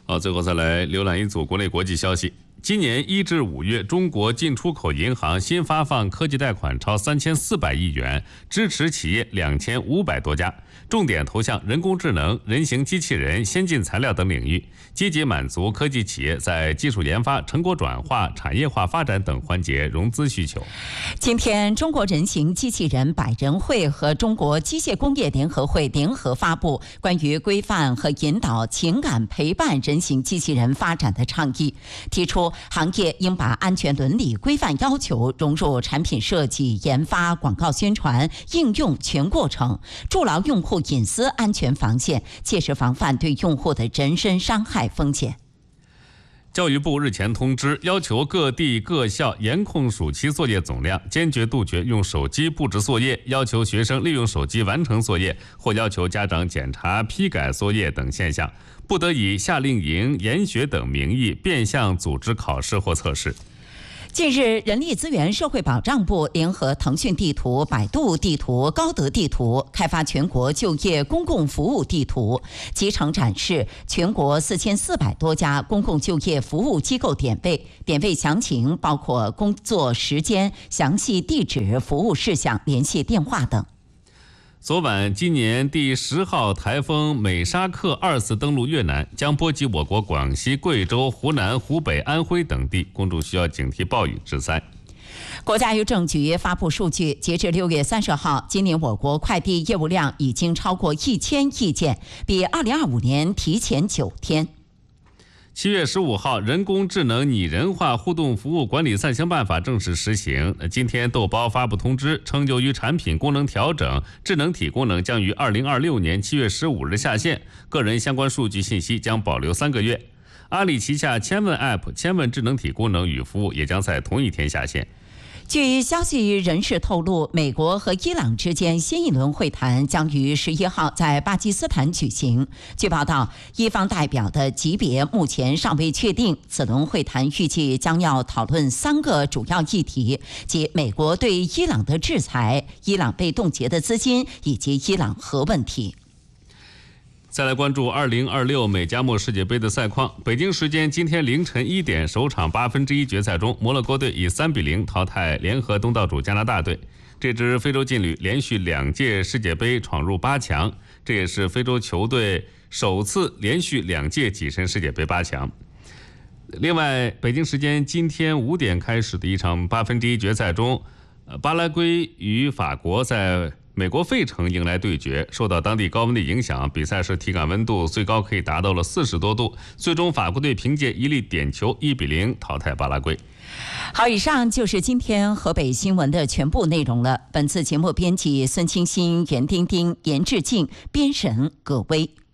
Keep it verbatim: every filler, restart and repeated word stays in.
好，最后再来浏览一组国内国际消息。今年一至五月，中国进出口银行新发放科技贷款超三千四百亿元，支持企业两千五百多家，重点投向人工智能、人形机器人、先进材料等领域，积极满足科技企业在技术研发、成果转化、产业化发展等环节融资需求。 今天，中国人形机器人百人会和中国机械工业联合会联合发布关于规范和引导情感陪伴人形机器人发展的倡议，提出行业应把安全伦理规范要求融入产品设计、研发、广告宣传、应用全过程，筑牢用户隐私安全防线，切实防范对用户的人身伤害风险。 教育部日前通知，要求各地各校严控暑期作业总量，坚决杜绝用手机布置作业，要求学生利用手机完成作业，或要求家长检查批改作业等现象，不得以夏令营、研学等名义变相组织考试或测试。 近日，人力资源社会保障部联合腾讯地图、百度地图、高德地图开发全国就业公共服务地图，集成展示全国四千四百多家公共就业服务机构点位，点位详情包括工作时间、详细地址、服务事项、联系电话等。 昨晚，今年第十号台风美沙克二次登陆越南，将波及我国广西、贵州、湖南、湖北、安徽等地，公众需要警惕暴雨致灾。 国家邮政局发布数据，截至六月三十号，今年我国快递业务量已经超过一千亿件，比二零二五年提前九天。 七月十五号，人工智能拟人化互动服务管理暂行办法正式实行。今天，豆包发布通知，称由于产品功能调整，智能体功能将于二零二六年七月十五日下线，个人相关数据信息将保留三个月。阿里旗下千问 App 千问智能体功能与服务也将在同一天下线。 据消息人士透露，美国和伊朗之间新一轮会谈将于十一号在巴基斯坦举行。据报道，伊方代表的级别目前尚未确定。此轮会谈预计将要讨论三个主要议题，即美国对伊朗的制裁、伊朗被冻结的资金以及伊朗核问题。 再来关注二零二六美加墨世界杯的赛况。北京时间今天凌晨一点，首场八分之一决赛中，摩洛哥队以三比零淘汰联合东道主加拿大队。这支非洲劲旅连续两届世界杯闯入八强，这也是非洲球队首次连续两届跻身世界杯八强。另外，北京时间今天五点开始的一场八分之一决赛中，巴拉圭与法国在美国费城迎来对决，受到当地高温的影响，比赛时体感温度最高可以达到了四十多度。最终，法国队凭借一粒点球一比零淘汰巴拉圭。 好，以上就是今天河北新闻的全部内容了。本次节目编辑孙清新、袁丁丁、严志静，编审葛威。